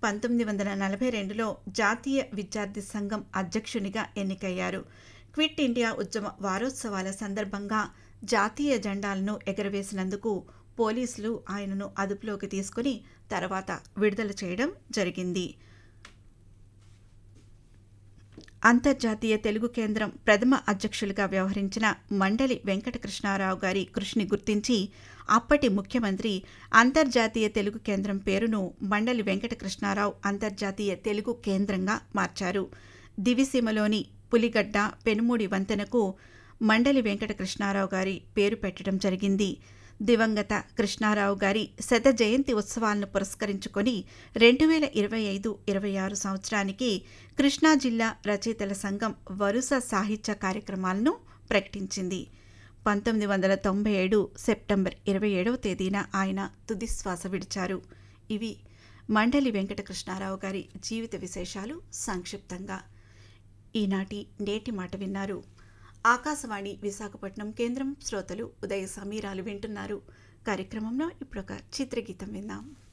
1942లో జాతీయ విద్యార్థి సంఘం అధ్యక్షునిగా ఎన్నికయ్యారు. క్విట్ ఇండియా ఉద్యమ వారోత్సవాల సందర్భంగా జాతీయ జెండాలను ఎగరవేసినందుకు పోలీసులు ఆయనను అదుపులోకి తీసుకుని తర్వాత విడుదల చేయడం జరిగింది. అంతర్జాతీయ తెలుగు కేంద్రం ప్రథమ అధ్యక్షులుగా వ్యవహరించిన మండలి వెంకటకృష్ణారావు గారి కృషిని గుర్తించి అప్పటి ముఖ్యమంత్రి అంతర్జాతీయ తెలుగు కేంద్రం పేరును మండలి వెంకటకృష్ణారావు అంతర్జాతీయ తెలుగు కేంద్రంగా మార్చారు. దివిసీమలోని పులిగడ్డ పెనుమూడి వంతెనకు మండలి వెంకటకృష్ణారావు గారి పేరు పెట్టడం జరిగింది. దివంగత కృష్ణారావు గారి శత జయంతి ఉత్సవాలను పురస్కరించుకొని 2025-26 సంవత్సరానికి కృష్ణా జిల్లా రచయితల సంఘం వరుస సాహిత్య కార్యక్రమాలను ప్రకటించింది. 1997 సెప్టెంబర్ 27వ తేదీన ఆయన తుదిశ్వాస విడిచారు. ఇవి మండలి వెంకటకృష్ణారావు గారి జీవిత విశేషాలు సంక్షిప్తంగా. ఈనాటి నేటి మాట విన్నారు. ఆకాశవాణి విశాఖపట్నం కేంద్రం శ్రోతలు ఉదయ సమీరాలు వింటున్నారు. కార్యక్రమంలో ఇప్పుడొక చిత్రగీతం విందాం.